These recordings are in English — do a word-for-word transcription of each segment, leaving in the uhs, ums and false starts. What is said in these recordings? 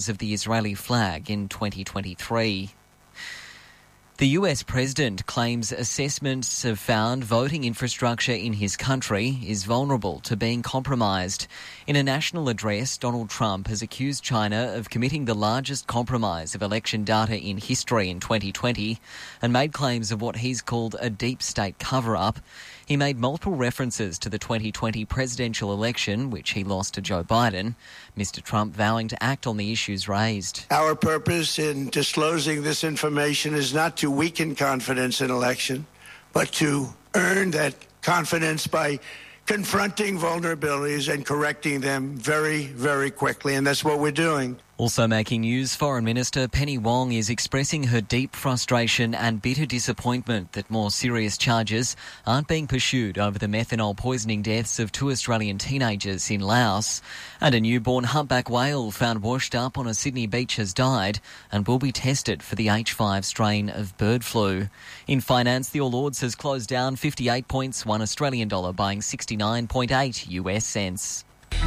of the Israeli flag in twenty twenty-three. The U S president claims assessments have found voting infrastructure in his country is vulnerable to being compromised. In a national address, Donald Trump has accused China of committing the largest compromise of election data in history in twenty twenty and made claims of what he's called a deep state cover-up. He made multiple references to the twenty twenty presidential election, which he lost to Joe Biden, Mister Trump vowing to act on the issues raised. Our purpose in disclosing this information is not to weaken confidence in election, but to earn that confidence by confronting vulnerabilities and correcting them very, very quickly, and that's what we're doing. Also making news, Foreign Minister Penny Wong is expressing her deep frustration and bitter disappointment that more serious charges aren't being pursued over the methanol poisoning deaths of two Australian teenagers in Laos. And a newborn humpback whale found washed up on a Sydney beach has died and will be tested for the H five strain of bird flu. In finance, the All Ords has closed down fifty-eight points, one Australian dollar buying sixty-nine point eight U S cents.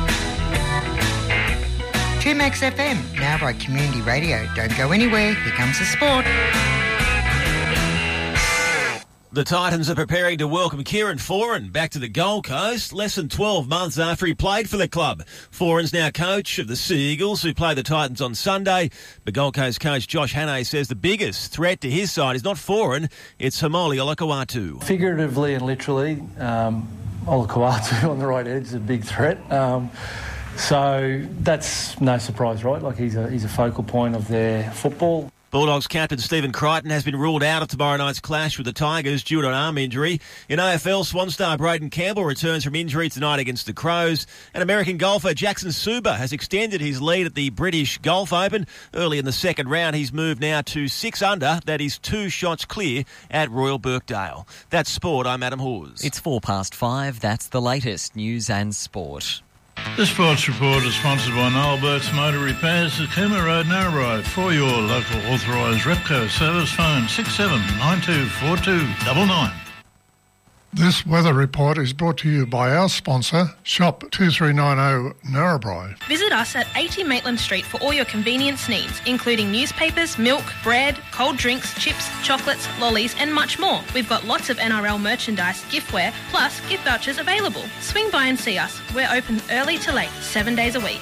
two Max F M, now by Community Radio. Don't go anywhere, here comes the sport. The Titans are preparing to welcome Kieran Foran back to the Gold Coast less than twelve months after he played for the club. Foran's now coach of the Sea Eagles, who play the Titans on Sunday. But Gold Coast coach Josh Hannay says the biggest threat to his side is not Foran, it's Haumole Olakau'atu. Figuratively and literally, um, Olakau'atu on the right edge is a big threat. Um, So that's no surprise, right? Like he's a he's a focal point of their football. Bulldogs captain Stephen Crichton has been ruled out of tomorrow night's clash with the Tigers due to an arm injury. In A F L, Swan star Braden Campbell returns from injury tonight against the Crows. And American golfer Jackson Suba has extended his lead at the British Golf Open. Early in the second round, he's moved now to six under. That is two shots clear at Royal Birkdale. That's sport. I'm Adam Hawes. It's four past five. That's the latest news and sport. The Sports Report is sponsored by Noel Burt's Motor Repairs at Cooma Road, Narrabri. For your local authorised Repco service, phone six seven nine two four two nine nine. This weather report is brought to you by our sponsor, Shop two three nine zero Narrabri. Visit us at eighty Maitland Street for all your convenience needs, including newspapers, milk, bread, cold drinks, chips, chocolates, lollies and much more. We've got lots of N R L merchandise, giftware, plus gift vouchers available. Swing by and see us. We're open early to late, seven days a week.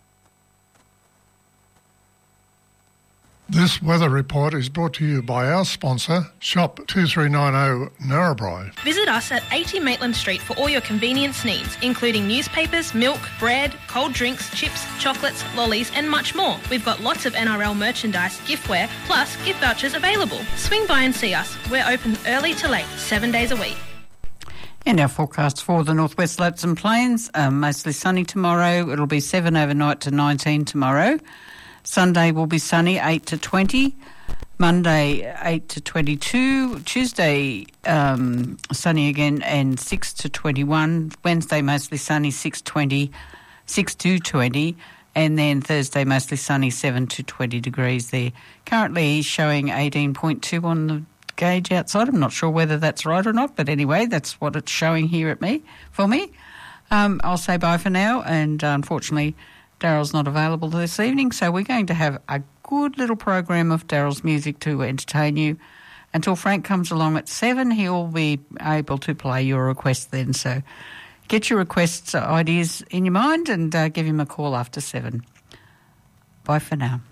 This weather report is brought to you by our sponsor, Shop two three nine zero Narrabri. Visit us at eighty Maitland Street for all your convenience needs, including newspapers, milk, bread, cold drinks, chips, chocolates, lollies and much more. We've got lots of N R L merchandise, giftware, plus gift vouchers available. Swing by and see us. We're open early to late, seven days a week. And our forecast for the Northwest Slopes and Plains, um, mostly sunny tomorrow. It'll be seven overnight to nineteen tomorrow. Sunday will be sunny, eight to twenty. Monday, eight to twenty-two. Tuesday, um, sunny again and six to twenty-one. Wednesday, mostly sunny, six twenty, six to twenty. And then Thursday, mostly sunny, seven to twenty degrees there. Currently showing eighteen point two on the gauge outside. I'm not sure whether that's right or not, but anyway, that's what it's showing here at me for me. Um, I'll say bye for now, and uh, unfortunately, Daryl's not available this evening, so we're going to have a good little program of Daryl's music to entertain you. Until Frank comes along at seven, he'll be able to play your requests then. So get your requests, ideas in your mind, and uh, give him a call after seven. Bye for now.